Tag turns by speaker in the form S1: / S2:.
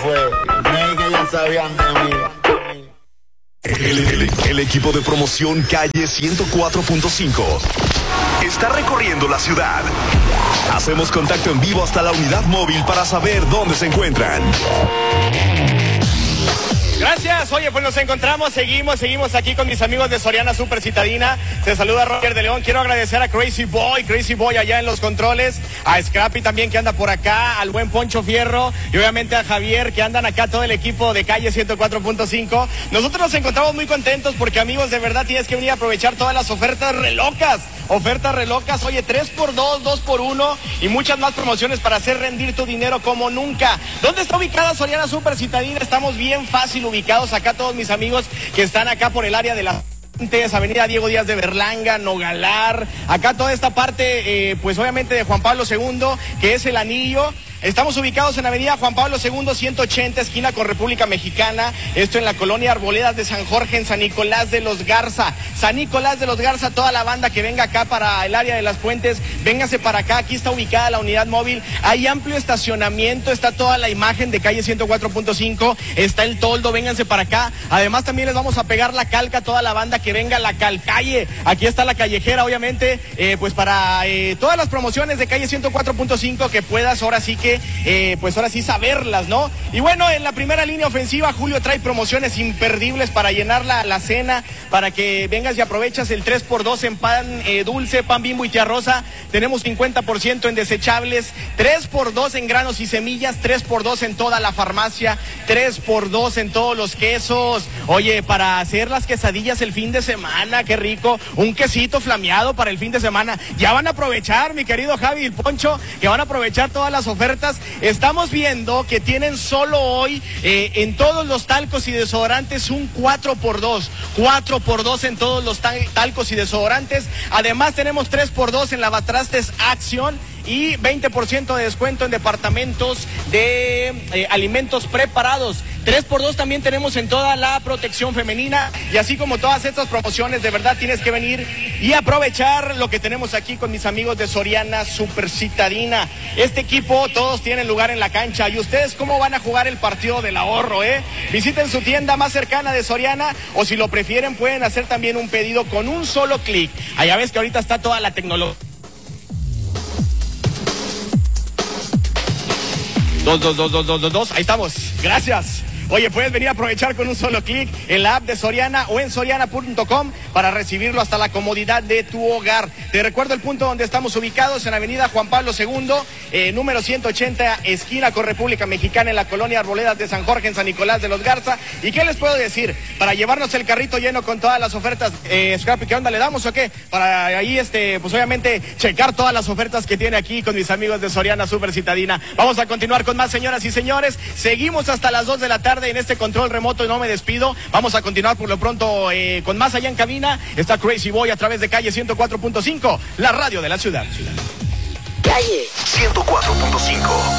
S1: fue. Creí que ya sabían de mí.
S2: El equipo de promoción Calle 104.5 está recorriendo la ciudad. Hacemos contacto en vivo hasta la unidad móvil para saber dónde se encuentran.
S3: Gracias, oye, pues nos encontramos, seguimos aquí con mis amigos de Soriana Super Citadina. Se saluda Roger de León. Quiero agradecer a Crazy Boy allá en los controles, a Scrappy también que anda por acá, al buen Poncho Fierro y obviamente a Javier que andan acá, todo el equipo de Calle 104.5. Nosotros nos encontramos muy contentos porque, amigos, de verdad tienes que venir a aprovechar todas las ofertas relocas, oye, 3x2, 2x1 y muchas más promociones para hacer rendir tu dinero como nunca. ¿Dónde está ubicada Soriana Super Citadina? Estamos bien fácil ubicados acá, todos mis amigos que están acá por el área de la Avenida Diego Díaz de Berlanga, Nogalar, acá toda esta parte, pues obviamente de Juan Pablo II, que es el anillo. Estamos ubicados en Avenida Juan Pablo II, 180, esquina con República Mexicana. Esto en la colonia Arboledas de San Jorge, en San Nicolás de los Garza. San Nicolás de los Garza, toda la banda que venga acá para el área de las Puentes, véngase para acá. Aquí está ubicada la unidad móvil. Hay amplio estacionamiento, está toda la imagen de Calle 104.5, está el toldo, vénganse para acá. Además también les vamos a pegar la calca a toda la banda que venga a la calcalle. Aquí está la callejera, obviamente, pues para todas las promociones de Calle 104.5 que puedas ahora sí que pues ahora sí saberlas, ¿no? Y bueno, en la primera línea ofensiva, Julio trae promociones imperdibles para llenar la cena, para que vengas y aprovechas el 3x2 en pan dulce, pan Bimbo y tía Rosa. Tenemos 50% en desechables, 3x2 en granos y semillas, 3x2 en toda la farmacia, 3x2 en todos los quesos. Oye, para hacer las quesadillas el fin de semana, qué rico, un quesito flameado para el fin de semana. Ya van a aprovechar, mi querido Javi y el Poncho, que van a aprovechar todas las ofertas. Estamos viendo que tienen solo hoy en todos los talcos y desodorantes un 4x2 en todos los talcos y desodorantes. Además tenemos 3x2 en lavatrastes Action y 20% de descuento en departamentos de alimentos preparados. 3x2 también tenemos en toda la protección femenina, y así como todas estas promociones, de verdad tienes que venir y aprovechar lo que tenemos aquí con mis amigos de Soriana Super Citadina. Este equipo, todos tienen lugar en la cancha. ¿Y ustedes cómo van a jugar el partido del ahorro, Visiten su tienda más cercana de Soriana, o si lo prefieren pueden hacer también un pedido con un solo clic. Allá ves que ahorita está toda la tecnología. 2, ahí estamos, gracias. Oye, puedes venir a aprovechar con un solo clic en la app de Soriana o en soriana.com para recibirlo hasta la comodidad de tu hogar. Te recuerdo el punto donde estamos ubicados, en Avenida Juan Pablo II, número 180, esquina con República Mexicana, en la colonia Arboledas de San Jorge, en San Nicolás de los Garza. ¿Y qué les puedo decir? Para llevarnos el carrito lleno con todas las ofertas, Scrappy, ¿qué onda, le damos o qué? Para ahí, pues obviamente, checar todas las ofertas que tiene aquí con mis amigos de Soriana Super Citadina. Vamos a continuar con más, señoras y señores. Seguimos hasta las 2 de la tarde en este control remoto y no me despido. Vamos a continuar por lo pronto con más allá en cabina. Está Crazy Boy a través de Calle 104.5, la radio de la ciudad.
S2: Calle 104.5.